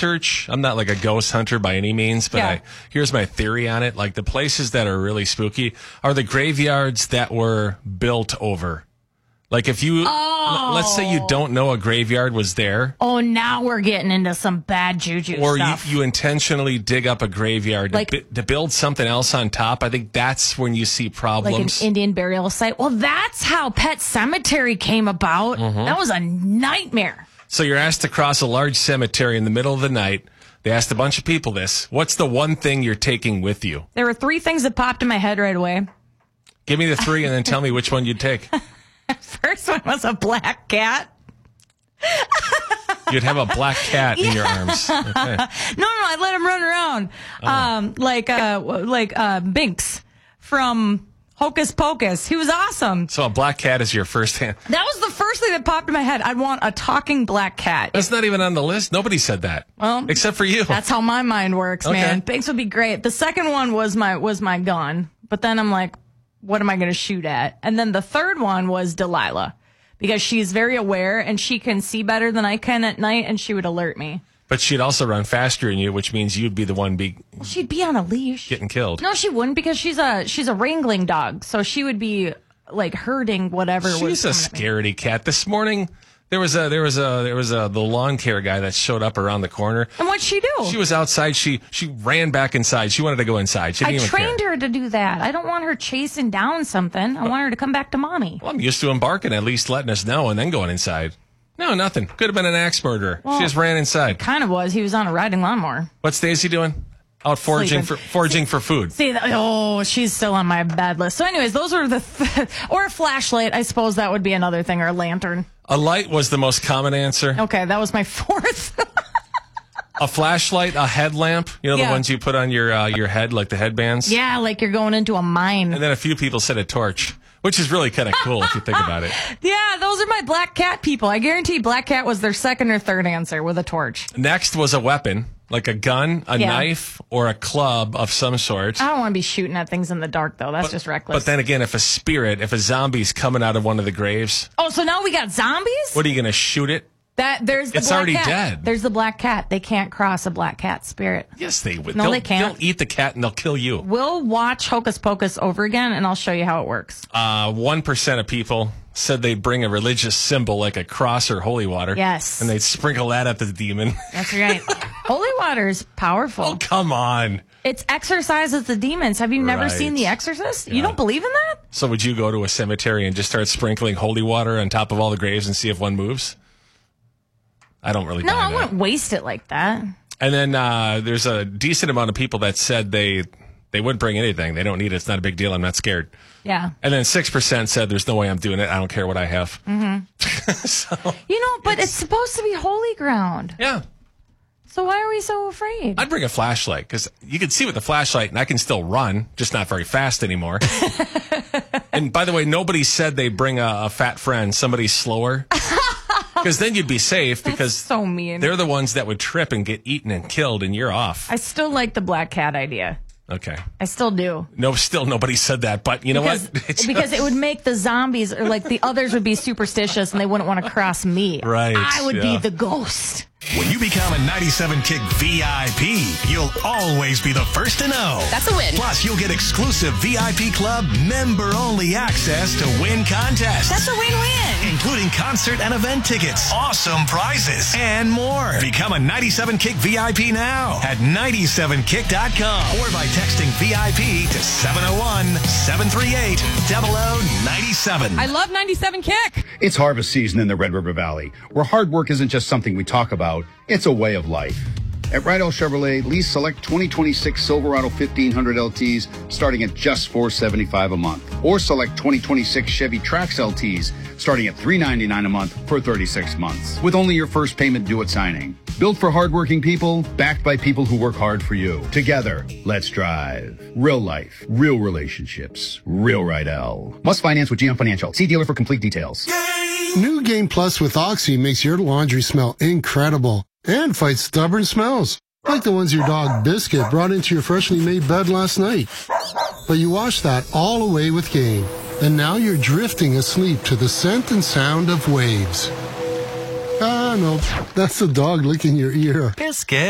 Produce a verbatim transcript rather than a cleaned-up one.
research. I'm not like a ghost hunter by any means, but Yeah. I, here's my theory on it. Like the places that are really spooky are the graveyards that were built over. Like if you, Oh. l- let's say you don't know a graveyard was there. Oh, now we're getting into some bad juju Or you, stuff. you intentionally dig up a graveyard Like- to, bu- to build something else on top. I think that's when you see like an problems. Indian burial site. Well, that's how Pet Cemetery came about. Mm-hmm. That was a nightmare. So you're asked to cross a large cemetery in the middle of the night. They asked a bunch of people this. What's the one thing you're taking with you? There were three things that popped in my head right away. Give me the three and then tell me which one you'd take. First one was a black cat. You'd have a black cat in your arms. Okay. No, no, I let him run around, Oh. um, like uh, like uh, Binks from Hocus Pocus. He was awesome. So a black cat is your first hand. That was the first thing that popped in my head. I'd want a talking black cat. That's not even on the list. Nobody said that. Well, except for you. That's how my mind works, Okay. man. Binks would be great. The second one was my was my gun, but then I'm like, what am I going to shoot at? And then the third one was Delilah, because she's very aware and she can see better than I can at night, and she would alert me. But she'd also run faster than you, which means you'd be the one be She'd be on a leash. getting killed. No, she wouldn't, because she's a she's a wrangling dog, so she would be like herding whatever. was She's a coming at me. scaredy cat. This morning there was a there was a there was a the lawn care guy that showed up around the corner. And what'd she do? She was outside. She she ran back inside. She wanted to go inside. She didn't I even trained care. her to do that. I don't want her chasing down something. I want her to come back to mommy. Well, I'm used to him barking, at least letting us know, and then going inside. No, nothing. Could have been an axe murderer. Well, she just ran inside. Kind of was. He was on a riding lawnmower. What's Daisy doing? Out foraging Sleeping. for foraging for food. See, that, oh, she's still on my bad list. So, anyways, those are the th- or a flashlight. I suppose that would be another thing, or a lantern. A light was the most common answer. Okay, that was my fourth. A flashlight, a headlamp. You know the Yeah. ones you put on your uh, your head, like the headbands. Yeah, like you're going into a mine. And then a few people said a torch, which is really kind of cool if you think about it. Yeah, those are my black cat people. I guarantee black cat was their second or third answer with a torch. Next was a weapon, like a gun, a Yeah. knife, or a club of some sort. I don't want to be shooting at things in the dark, though. That's just reckless. But then again, if a spirit, if a zombie's coming out of one of the graves, oh, so now we got zombies? what are you going to shoot it? That there's the It's black already cat. dead. There's the black cat. They can't cross a black cat spirit. Yes, they would. No, they'll, they can't. They'll eat the cat and they'll kill you. We'll watch Hocus Pocus over again, and I'll show you how it works. Uh, one percent of people said they'd bring a religious symbol like a cross or holy water. Yes. And they'd sprinkle that at the demon. That's right. Holy water is powerful. Oh, come on. It exorcises the demons. Have you never Right. seen The Exorcist? You Yeah. don't believe in that? So would you go to a cemetery and just start sprinkling holy water on top of all the graves and see if one moves? I don't really No, buy I that. wouldn't waste it like that. And then uh, there's a decent amount of people that said they they wouldn't bring anything. They don't need it. It's not a big deal. I'm not scared. Yeah. And then six percent said there's no way I'm doing it. I don't care what I have. Mm-hmm. so, You know, but it's, supposed to be holy ground. yeah. So why are we so afraid? I'd bring a flashlight because you can see with the flashlight and I can still run, just not very fast anymore. And by the way, nobody said they bring a, a fat friend, somebody slower. Because then you'd be safe because so mean. they're the ones that would trip and get eaten and killed and you're off. I still like the black cat idea. Okay. I still do. No, still nobody said that, but you know Because, what? It's because just- it would make the zombies, or like the others would be superstitious and they wouldn't want to cross me. Right, I would be yeah. the ghost. When you become a ninety-seven Kick V I P, you'll always be the first to know. That's a win. Plus, you'll get exclusive V I P Club member-only access to win contests. That's a win-win. Including concert and event tickets, awesome prizes, and more. Become a ninety-seven Kick V I P now at ninety-seven kick dot com or by texting V I P to seven oh one, seven three eight, zero zero nine seven. I love ninety-seven Kick. It's harvest season in the Red River Valley, where hard work isn't just something we talk about, it's a way of life. At Rydell Chevrolet, lease select twenty twenty-six Silverado fifteen hundred L Ts starting at just four hundred seventy-five dollars a month, or select twenty twenty-six Chevy Trax L Ts starting at three hundred ninety-nine dollars a month for thirty-six months, with only your first payment due at signing. Built for hardworking people, backed by people who work hard for you. Together, let's drive. Real life, real relationships, real Rydell. Must finance with G M Financial. See dealer for complete details. New Game Plus with Oxy makes your laundry smell incredible and fights stubborn smells, like the ones your dog Biscuit brought into your freshly made bed last night. But you wash that all away with Game, and now you're drifting asleep to the scent and sound of waves. Ah, no, that's the dog licking your ear. Biscuit.